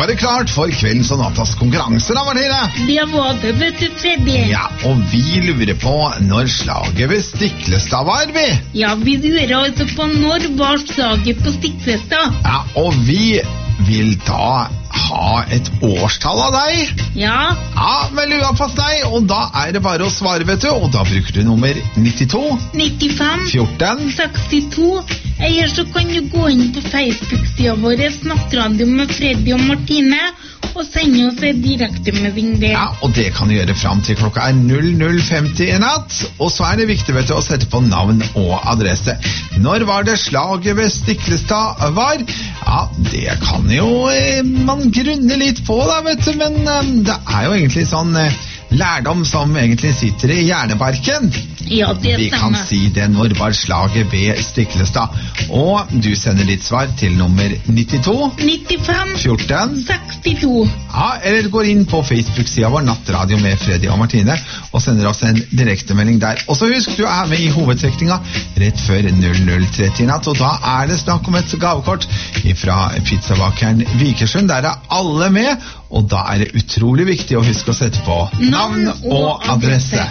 var det klart for kveldens og nattas konkurranser da, Martine. Det var det, vet du, Freddy. Ja, og vi lurer på når slaget ved Stiklestad var, vi. Ja, vi lurer altså på når var slaget på Stiklestad. Ja, og vi vil da ha et årstall av deg. Ja. Ja, med lua på deg, og da er det bare å svare, vet du. Og da bruker du nummer 92, 95, 14, 62, eller så kan du gå inn på Facebook-siden vår, Nattradio med Freddy og Martine, og sende oss en direktemelding der. Ja, og det kan du gjøre frem til klokka er 00:50 i natt. Og så er det viktig, vet du, å sette på navn og adresse. Når var det slaget ved Stiklestad var? Ja, det kan jo man grunne litt på da, vet du, men det er jo egentlig sånn lærdom som egentlig sitter i hjernebarken. Ja, det Vi kan stemmer. si det når var slaget ved Stiklestad. Og du sender ditt svar til nummer 92, 95, 14, 62. ja, eller går inn på Facebook-siden vår Nattradio med Freddy og Martine og sender oss en direktemelding der. Og så husk, du er med i hovedtrekninga rett før 00:30 i natt, og da er det snakk om et gavekort fra pizzabakeren Vikersund. Der er alle med, og da er det utrolig viktig å huske å sette på navn og adresse.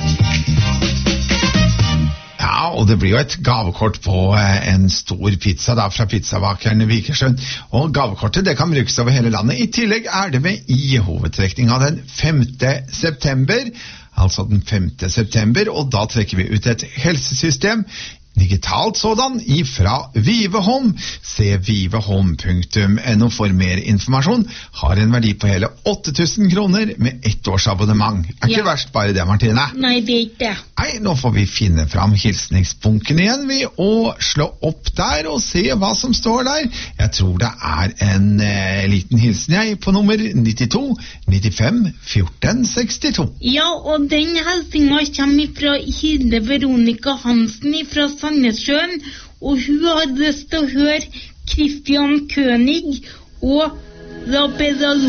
Ja, og det blir jo et gavekort på en stor pizza da, fra pizzabakeren Vikersund. Og gavekortet det kan brukes over hele landet. I tillegg er det med i hovedtrekninga den 5. september, altså den 5. september, og da trekker vi ut et helsesystem, digitalt sådan, ifra Vivehome. Se vivehome.no for mer informasjon. Har en verdi på hele 8.000 kroner med 1 års abonnement. Er ikke verst bare det, Martine? Nei, det er ikke det. Nei, nå får vi finne fram hilsningsbunken igjen, vi, og slå opp der og se hva som står der. Jeg tror det er en liten hilsen jeg på nummer 92, 95, 14, 62. Ja, og den hilsingen kommer fra Hilde Veronica Hansen fra Sandnessjøen, og hun har lyst til å høre Christian König og La Pedalo.